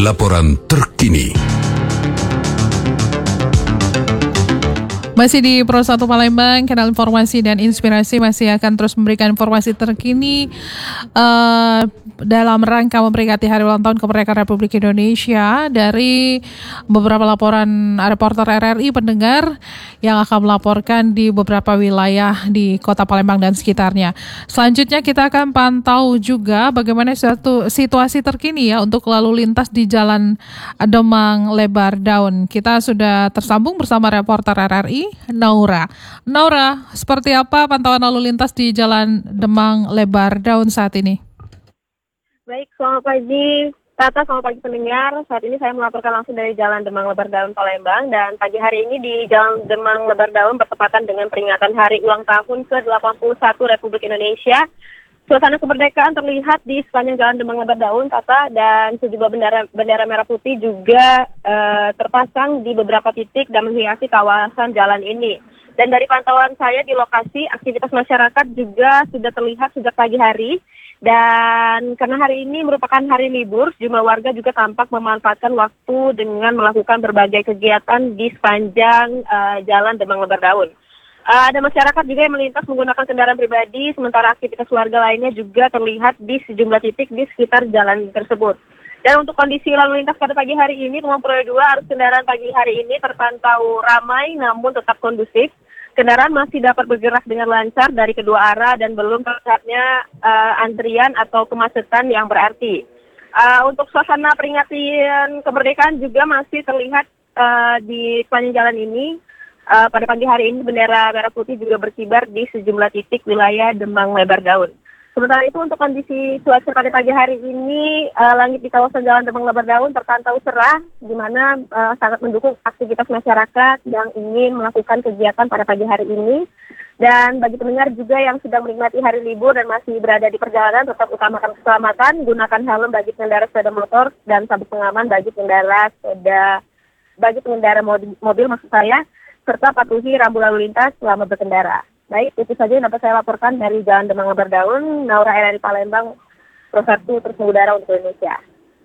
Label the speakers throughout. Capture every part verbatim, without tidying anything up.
Speaker 1: laporan terkini.
Speaker 2: Masih di Pro satu Palembang, kanal informasi dan inspirasi masih akan terus memberikan informasi terkini uh, dalam rangka memperingati Hari Ulang Tahun Kemerdekaan Republik Indonesia dari beberapa laporan reporter R R I pendengar yang akan melaporkan di beberapa wilayah di Kota Palembang dan sekitarnya. Selanjutnya kita akan pantau juga bagaimana suatu situasi terkini ya untuk lalu lintas di Jalan Demang Lebar Daun. Kita sudah tersambung bersama reporter R R I Naura. Naura, seperti apa pantauan lalu lintas di Jalan Demang Lebar Daun saat ini?
Speaker 3: Baik, selamat pagi Tata, selamat pagi pendengar. Saat ini saya melaporkan langsung dari Jalan Demang Lebar Daun Palembang, dan pagi hari ini di Jalan Demang Lebar Daun bertepatan dengan peringatan Hari Ulang Tahun ke delapan puluh satu Republik Indonesia. Suasana kemerdekaan terlihat di sepanjang Jalan Demang Lebar Daun, Tata, dan sejumlah bendera, bendera merah putih juga uh, terpasang di beberapa titik dan menghiasi kawasan jalan ini. Dan dari pantauan saya di lokasi, aktivitas masyarakat juga sudah terlihat sejak pagi hari. Dan karena hari ini merupakan hari libur, sejumlah warga juga tampak memanfaatkan waktu dengan melakukan berbagai kegiatan di sepanjang uh, Jalan Demang Lebar Daun. Uh, ada masyarakat juga yang melintas menggunakan kendaraan pribadi, sementara aktivitas warga lainnya juga terlihat di sejumlah titik di sekitar jalan tersebut. Dan untuk kondisi lalu lintas pada pagi hari ini, Rumah Pura dua, arus kendaraan pagi hari ini terpantau ramai namun tetap kondusif. Kendaraan masih dapat bergerak dengan lancar dari kedua arah dan belum terlihatnya uh, antrian atau kemacetan yang berarti. Uh, untuk suasana peringatan kemerdekaan juga masih terlihat uh, di sepanjang jalan ini. Uh, pada pagi hari ini bendera merah putih juga berkibar di sejumlah titik wilayah Demang Lebar Daun. Sementara itu untuk kondisi cuaca pada pagi hari ini, uh, langit di kawasan Jalan Demang Lebar Daun terpantau cerah, di mana uh, sangat mendukung aktivitas masyarakat yang ingin melakukan kegiatan pada pagi hari ini. Dan bagi pendengar juga yang sedang menikmati hari libur dan masih berada di perjalanan, tetap utamakan keselamatan, gunakan helm bagi pengendara sepeda motor dan sabuk pengaman bagi pengendara sepeda, bagi pengendara mobil, mobil maksud saya, serta patuhi rambu lalu lintas selama berkendara. Baik, itu saja yang dapat saya laporkan dari Jalan Demang Lebar Daun. Naura R R I Palembang, Pro satu terus mengudara untuk Indonesia.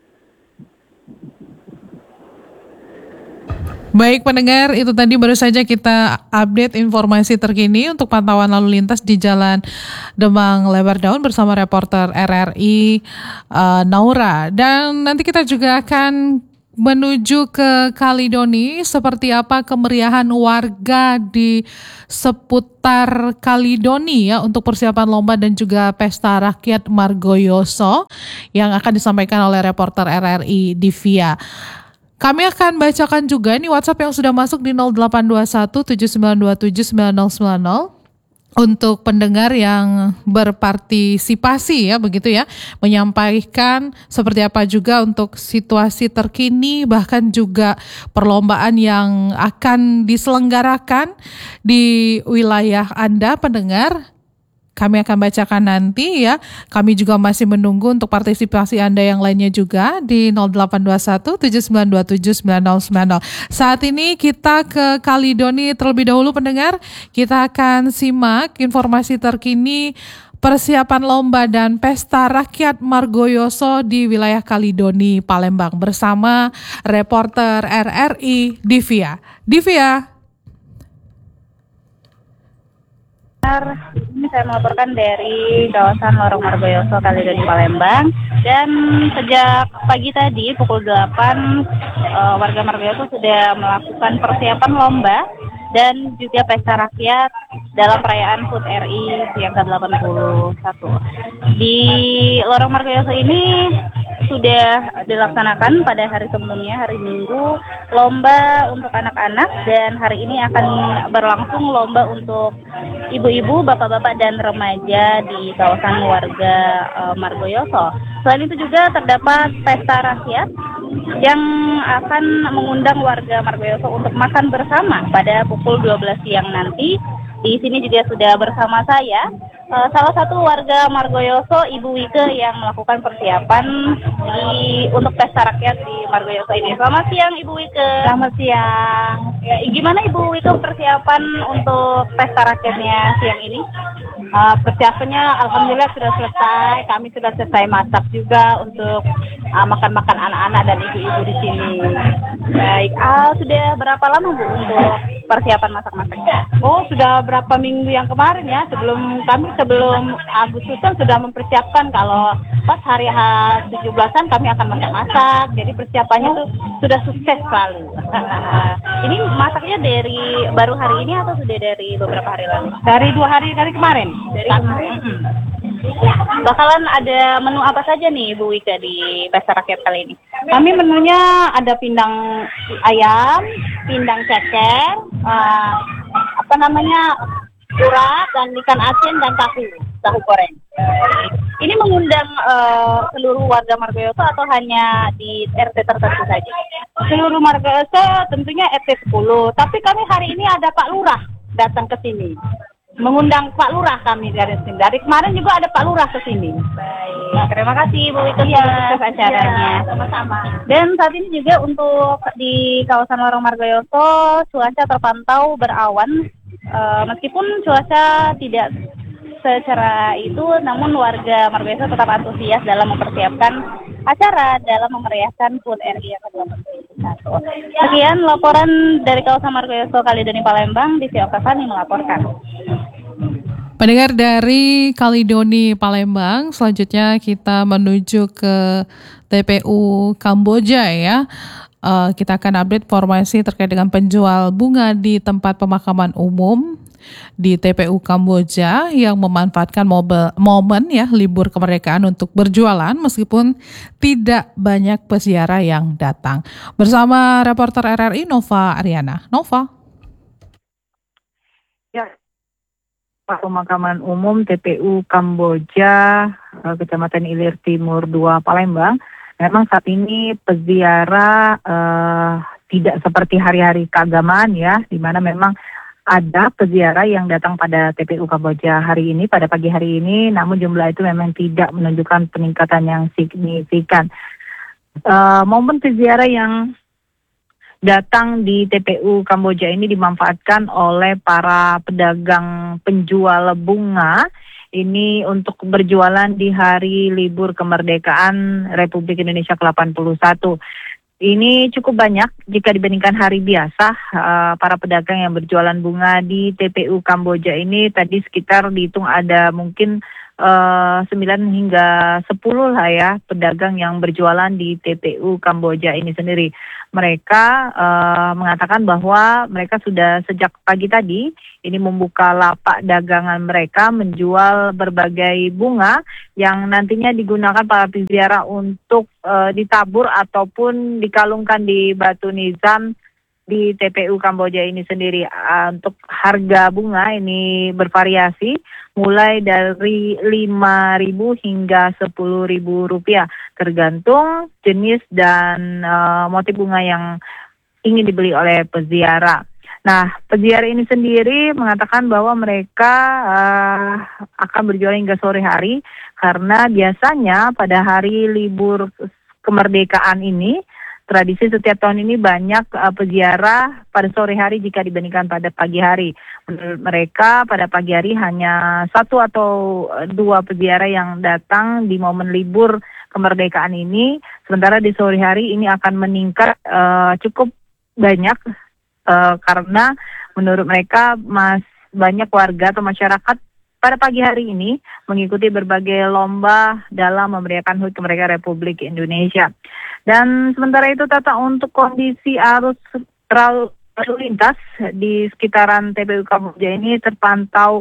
Speaker 2: Baik pendengar, itu tadi baru saja kita update informasi terkini untuk pantauan lalu lintas di Jalan Demang Lebar Daun bersama reporter R R I uh, Naura. Dan nanti kita juga akan menuju ke Kalidoni, seperti apa kemeriahan warga di seputar Kalidoni ya untuk persiapan lomba dan juga pesta rakyat Margoyoso yang akan disampaikan oleh reporter R R I Divya. Kami akan bacakan juga nih WhatsApp yang sudah masuk di nol delapan dua satu tujuh sembilan dua tujuh sembilan nol sembilan nol. Untuk pendengar yang berpartisipasi ya begitu ya, menyampaikan seperti apa juga untuk situasi terkini bahkan juga perlombaan yang akan diselenggarakan di wilayah Anda pendengar. Kami akan bacakan nanti ya. Kami juga masih menunggu untuk partisipasi Anda yang lainnya juga di nol delapan dua satu tujuh sembilan dua tujuh sembilan nol sembilan nol. Saat ini kita ke Kalidoni terlebih dahulu pendengar. Kita akan simak informasi terkini persiapan lomba dan pesta rakyat Margoyoso di wilayah Kalidoni, Palembang bersama reporter R R I Divya. Divya.
Speaker 4: Ini saya melaporkan dari kawasan Lorong Margoyoso, Kalidoni, Palembang. Dan sejak pagi tadi pukul delapan uh, warga Margoyoso sudah melakukan persiapan lomba dan juga pesta rakyat dalam perayaan H U T R I yang ke delapan puluh satu. Di Lorong Margoyoso ini sudah dilaksanakan pada hari sebelumnya, hari Minggu, lomba untuk anak-anak, dan hari ini akan berlangsung lomba untuk ibu-ibu, bapak-bapak, dan remaja di kawasan warga uh, Margoyoso. Selain itu juga terdapat pesta rakyat yang akan mengundang warga Margoyoso untuk makan bersama pada pukul dua belas siang nanti. Di sini juga sudah bersama saya uh, salah satu warga Margoyoso, Ibu Wike, yang melakukan persiapan di untuk pesta rakyat di Margoyoso ini. Selamat siang Ibu Wike.
Speaker 3: Selamat siang.
Speaker 4: Ya, gimana Ibu Wike persiapan untuk pesta rakyatnya siang ini? Uh, persiapannya alhamdulillah sudah selesai. Kami sudah selesai masak juga untuk uh, makan-makan anak-anak dan ibu-ibu di sini. Baik, ah sudah berapa lama Bu untuk persiapan masak-masaknya? Oh, sudah berapa minggu yang kemarin ya. Sebelum kami sebelum Agustusan sudah mempersiapkan kalau pas hari H tujuh belasan kami akan masak-masak. Jadi persiapannya tuh sudah sukses selalu. Ini masaknya dari baru hari ini atau sudah dari beberapa hari lalu? Dari dua hari dari kemarin. Dari kemarin. Mm-hmm. Bakalan ada menu apa saja nih Bu Wika di Pesta Rakyat kali ini? Kami menunya ada pindang ayam, pindang ceker, uh, apa namanya, urat dan ikan asin dan tahu, tahu goreng. Ini mengundang uh, seluruh warga Margoyoso atau hanya di R T tertentu saja? Seluruh Margoyoso tentunya R T sepuluh, tapi kami hari ini ada Pak Lurah datang ke sini. Mengundang Pak Lurah kami dari sini. Dari kemarin juga ada Pak Lurah ke sini. Baik. Terima kasih Bu Wika ya, atas acaranya. Ya, sama-sama. Dan saat ini juga untuk di kawasan Lorong Margoyoso cuaca terpantau berawan. Uh, meskipun cuaca tidak secara itu, namun warga Margoyoso tetap antusias dalam mempersiapkan acara dalam memeriahkan H U T R I yang ke delapan puluh satu. Sekian laporan dari kawasan Margoyoso Kalidoni Palembang, Desi Oktasani melaporkan.
Speaker 2: Pendengar dari Kalidoni Palembang, selanjutnya kita menuju ke T P U Kamboja ya. Uh, kita akan update informasi terkait dengan penjual bunga di tempat pemakaman umum di T P U Kamboja yang memanfaatkan mobil, momen ya libur kemerdekaan untuk berjualan meskipun tidak banyak peziarah yang datang. Bersama reporter R R I Nova Ariana. Nova.
Speaker 1: Ya, pemakaman umum T P U Kamboja, Kecamatan Ilir Timur dua Palembang. Memang saat ini peziarah uh, tidak seperti hari-hari keagamaan ya, di mana memang ada peziarah yang datang pada T P U Kamboja hari ini, pada pagi hari ini, namun jumlah itu memang tidak menunjukkan peningkatan yang signifikan. Uh, momen peziarah yang datang di T P U Kamboja ini dimanfaatkan oleh para pedagang penjual bunga ini untuk berjualan di hari libur kemerdekaan Republik Indonesia ke delapan puluh satu. Ini cukup banyak jika dibandingkan hari biasa. Uh, para pedagang yang berjualan bunga di T P U Kamboja ini tadi sekitar dihitung ada mungkin uh, sembilan hingga sepuluh lah ya pedagang yang berjualan di T P U Kamboja ini sendiri. Mereka uh, mengatakan bahwa mereka sudah sejak pagi tadi ini membuka lapak dagangan mereka menjual berbagai bunga yang nantinya digunakan para peziarah untuk uh, ditabur ataupun dikalungkan di batu nizam di T P U Kamboja ini sendiri. Uh, untuk harga bunga ini bervariasi mulai dari lima ribu hingga sepuluh ribu rupiah tergantung jenis dan uh, motif bunga yang ingin dibeli oleh peziarah. Nah, peziarah ini sendiri mengatakan bahwa mereka uh, akan berjualan hingga sore hari karena biasanya pada hari libur kemerdekaan ini tradisi setiap tahun ini banyak uh, peziarah pada sore hari jika dibandingkan pada pagi hari. Menurut mereka pada pagi hari hanya satu atau dua peziarah yang datang di momen libur kemerdekaan ini. Sementara di sore hari ini akan meningkat uh, cukup banyak uh, karena menurut mereka mas banyak warga atau masyarakat pada pagi hari ini mengikuti berbagai lomba dalam memeriahkan H U T kemerdekaan Republik Indonesia. Dan sementara itu Tata, untuk kondisi arus lalu lintas di sekitaran T P U Kamboja ini terpantau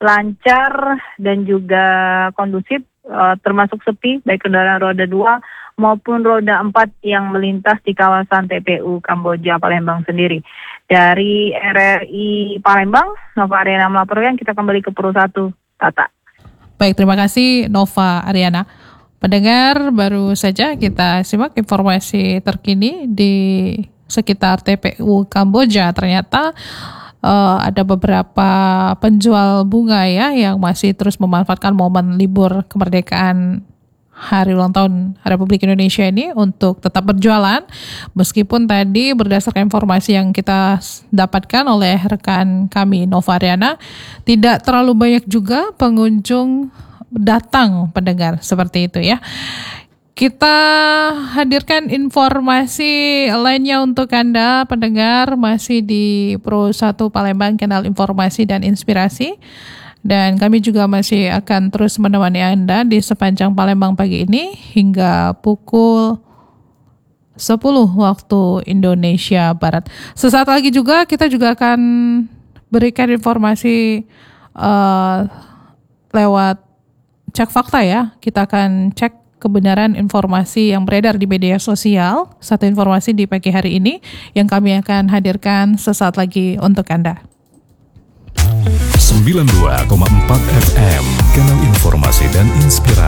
Speaker 1: lancar dan juga kondusif, uh, termasuk sepi baik kendaraan roda dua maupun roda empat yang melintas di kawasan T P U Kamboja Palembang sendiri. Dari R R I Palembang, Nova Ariana melaporkan. Kita kembali ke Pro satu, Tata.
Speaker 2: Baik, terima kasih Nova Ariana. Pendengar, baru saja kita simak informasi terkini di sekitar T P U Kamboja. Ternyata uh, ada beberapa penjual bunga ya yang masih terus memanfaatkan momen libur kemerdekaan hari ulang tahun Republik Indonesia ini untuk tetap berjualan, meskipun tadi berdasarkan informasi yang kita dapatkan oleh rekan kami Nova Ariana, tidak terlalu banyak juga pengunjung datang pendengar, seperti itu ya. Kita hadirkan informasi lainnya untuk Anda pendengar, masih di Pro satu Palembang, kanal informasi dan inspirasi. Dan kami juga masih akan terus menemani Anda di sepanjang Palembang pagi ini hingga pukul sepuluh waktu Indonesia Barat. Sesaat lagi juga kita juga akan berikan informasi uh, lewat cek fakta ya. Kita akan cek kebenaran informasi yang beredar di media sosial. Satu informasi di pagi hari ini yang kami akan hadirkan sesaat lagi untuk Anda.
Speaker 5: sembilan puluh dua koma empat F M, kanal informasi dan inspirasi.